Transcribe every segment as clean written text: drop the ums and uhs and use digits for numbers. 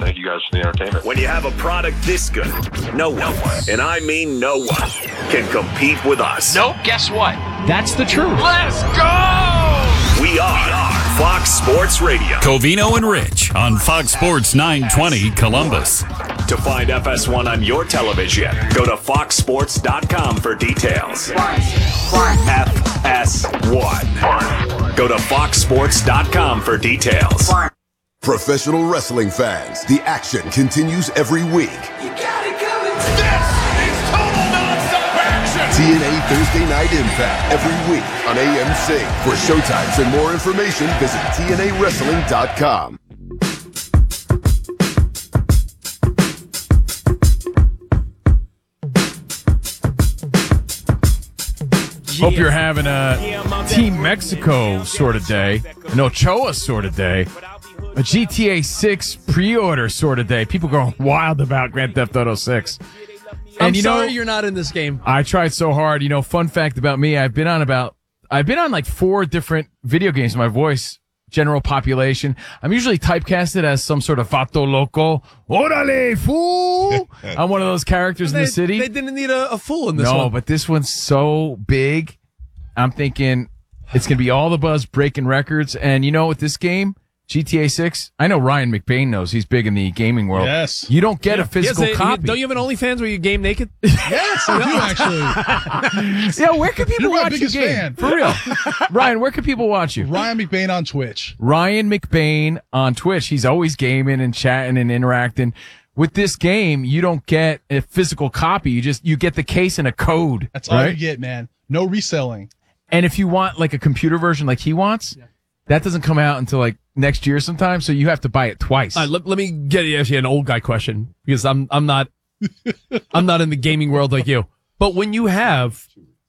thank you guys for the entertainment. When you have a product this good, no one, and I mean no one, can compete with us. Nope, guess what? That's the truth. Let's go! We are Fox Sports Radio. Covino and Rich on Fox Sports 920 Columbus. To find FS1 on your television, go to foxsports.com for details. FS1. Go to foxsports.com for details. Professional wrestling fans, the action continues every week. You got it coming. This is total nonstop action. TNA Thursday Night Impact every week on AMC. For showtimes and more information, visit TNAWrestling.com. Hope you're having a Team Mexico sort of day, an Ochoa sort of day, a GTA 6 pre-order sort of day. People going wild about Grand Theft Auto 6. And sorry you're not in this game. I tried so hard. Fun fact about me, I've been on like 4 different video games. My voice, general population. I'm usually typecasted as some sort of vato loco. Orale, fool! I'm one of those characters in the city. They didn't need a fool in this one. No, but this one's so big. I'm thinking it's going to be all the buzz, breaking records. And with this game, GTA 6, I know Ryan McBain knows. He's big in the gaming world. Yes. You don't get a physical copy. Don't you have an OnlyFans where you game naked? Yes, I do, actually. Yeah, where can people watch you game? Fan. For real. Ryan, where can people watch you? Ryan McBain on Twitch. Ryan McBain on Twitch. He's always gaming and chatting and interacting. With this game, you don't get a physical copy. You get the case and a code. That's all you get, man. No reselling. And if you want like a computer version like he wants, that doesn't come out until like next year sometime, so you have to buy it twice. Let me get you actually an old guy question, because I'm not I'm not in the gaming world like you. But when you have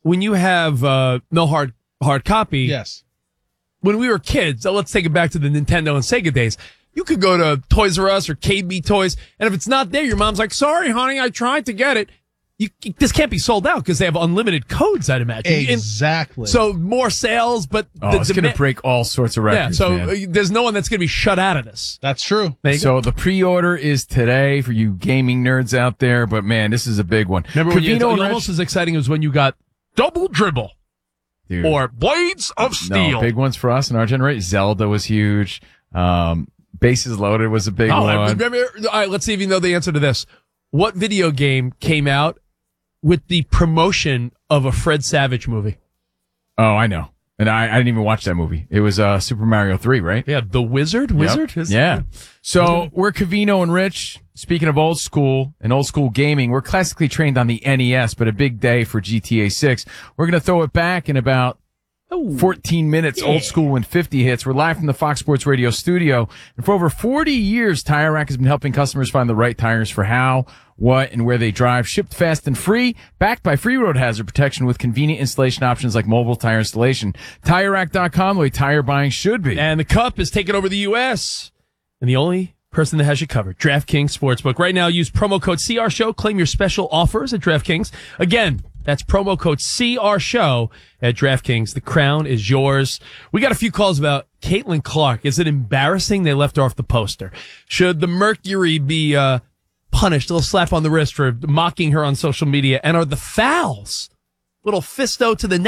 no hard copy, yes. When we were kids, so let's take it back to the Nintendo and Sega days. You could go to Toys R Us or KB Toys, and if it's not there, your mom's like, "Sorry, honey, I tried to get it." This can't be sold out because they have unlimited codes, I'd imagine. Exactly. So more sales, but it's going to break all sorts of records. Yeah, so there's no one that's going to be shut out of this. That's true. So the pre-order is today for you gaming nerds out there, but man, this is a big one. Remember when almost as exciting as when you got Double Dribble. Dude. Or Blades of Steel. No, big ones for us in our generation. Zelda was huge. Bases Loaded was a big one. All right, let's see if you know the answer to this. What video game came out with the promotion of a Fred Savage movie? Oh, I know. And I didn't even watch that movie. It was Super Mario 3, right? Yeah, The Wizard? Yep. Yeah. So we're Covino and Rich. Speaking of old school and old school gaming, we're classically trained on the NES, but a big day for GTA 6. We're going to throw it back in about 14 minutes, old school when 50 hits. We're live from the Fox Sports Radio studio. And for over 40 years, Tire Rack has been helping customers find the right tires for how, what, and where they drive. Shipped fast and free, backed by free road hazard protection with convenient installation options like mobile tire installation. TireRack.com, the way tire buying should be. And the Cup is taking over the U.S. And the only person that has you covered, DraftKings Sportsbook. Right now, use promo code CRSHOW. Claim your special offers at DraftKings. Again, that's promo code CRSHOW at DraftKings. The crown is yours. We got a few calls about Caitlin Clark. Is it embarrassing they left her off the poster? Should the Mercury be punished? A little slap on the wrist for mocking her on social media. And are the fouls, little fisto to the